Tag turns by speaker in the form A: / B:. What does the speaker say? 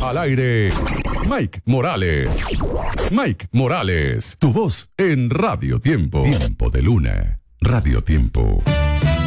A: Al aire, Mike Morales. Mike Morales, tu voz en Radio Tiempo. Tiempo de Luna, Radio Tiempo.